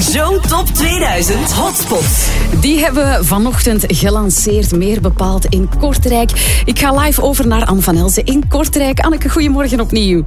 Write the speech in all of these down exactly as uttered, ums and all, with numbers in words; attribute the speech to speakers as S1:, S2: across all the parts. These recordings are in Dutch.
S1: Zo Top tweeduizend Hotspots.
S2: Die hebben we vanochtend gelanceerd, meer bepaald in Kortrijk. Ik ga live over naar Anne van Elzen in Kortrijk. Anneke, goedemorgen opnieuw.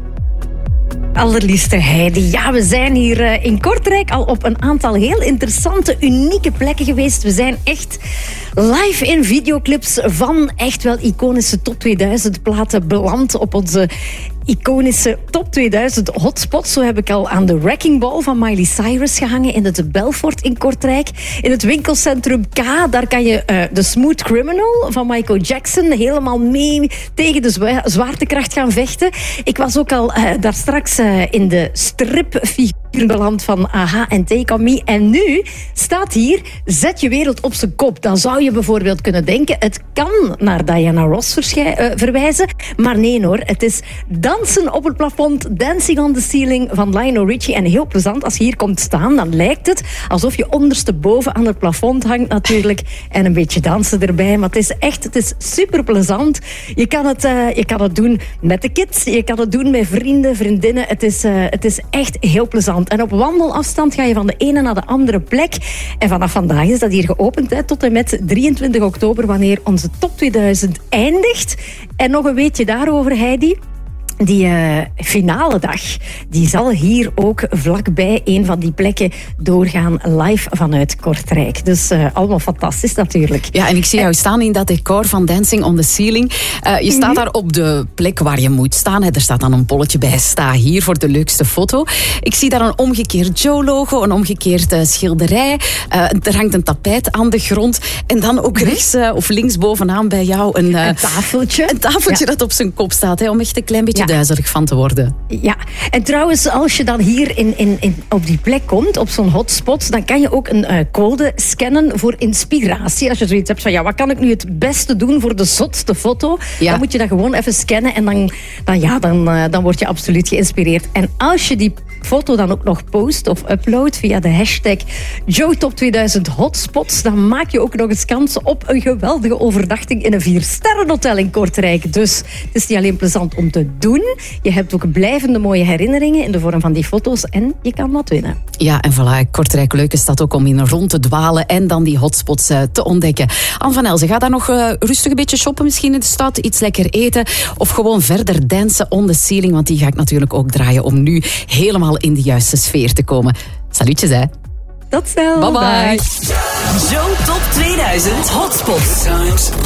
S3: Allerliefste Heidi. Ja, we zijn hier in Kortrijk al op een aantal heel interessante, unieke plekken geweest. We zijn echt live in videoclips van echt wel iconische top tweeduizend platen beland op onze iconische top tweeduizend hotspots. Zo heb ik al aan de Wrecking Ball van Miley Cyrus gehangen in het Belfort in Kortrijk. In het winkelcentrum K, daar kan je uh, de Smooth Criminal van Michael Jackson helemaal mee tegen de zwa- zwaartekracht gaan vechten. Ik was ook al uh, daar straks uh, in de stripfiguur beland van Aha en Take On Me. En nu staat hier, zet je wereld op zijn kop. Dan zou je bijvoorbeeld kunnen denken, het kan naar Diana Ross verschij- uh, verwijzen. Maar nee hoor, het is dansen op het plafond, Dancing on the Ceiling van Lionel Richie. En heel plezant, als je hier komt staan, dan lijkt het alsof je ondersteboven aan het plafond hangt natuurlijk. En een beetje dansen erbij. Maar het is echt, het is super plezant. Je kan het, uh, je kan het doen met de kids, je kan het doen met vrienden, vriendinnen. Het is, uh, het is echt heel plezant. En op wandelafstand ga je van de ene naar de andere plek. En vanaf vandaag is dat hier geopend, hè, tot en met drieëntwintig oktober, wanneer onze top tweeduizend eindigt. En nog een weetje daarover, Heidi. Die uh, finale dag, die zal hier ook vlakbij een van die plekken doorgaan, live vanuit Kortrijk. Dus uh, allemaal fantastisch natuurlijk.
S2: Ja, en ik zie jou staan in dat decor van Dancing on the Ceiling. Uh, je staat mm-hmm. daar op de plek waar je moet staan. Hè. Er staat dan een bolletje bij, sta hier voor de leukste foto. Ik zie daar een omgekeerd Joe-logo, een omgekeerd uh, schilderij. Uh, er hangt een tapijt aan de grond. En dan ook mm-hmm. rechts uh, of links bovenaan bij jou een, uh,
S3: een tafeltje.
S2: Een tafeltje ja. dat op zijn kop staat, hè, om echt een klein beetje... Ja. duizelig van te worden.
S3: Ja, en trouwens, als je dan hier in, in, in, op die plek komt, op zo'n hotspot, dan kan je ook een uh, code scannen voor inspiratie. Als je zoiets hebt van, ja, wat kan ik nu het beste doen voor de zotste foto? Ja. Dan moet je dat gewoon even scannen en dan, dan, ja, dan, uh, dan word je absoluut geïnspireerd. En als je die foto dan ook nog post of upload via de hashtag Joe Top tweeduizend Hotspots, dan maak je ook nog eens kans op een geweldige overnachting in een viersterrenhotel in Kortrijk. Dus het is niet alleen plezant om te doen, je hebt ook blijvende mooie herinneringen in de vorm van die foto's en je kan wat winnen.
S2: Ja, en voilà, Kortrijk, leuke stad ook om in rond te dwalen en dan die hotspots uh, te ontdekken. Anne van Elzen, ga daar nog uh, rustig een beetje shoppen misschien in de stad, iets lekker eten of gewoon verder dansen on the ceiling, want die ga ik natuurlijk ook draaien om nu helemaal in de juiste sfeer te komen. Salutjes, hè.
S3: Tot snel.
S2: Bye bye.
S1: Zo Top tweeduizend Hotspots.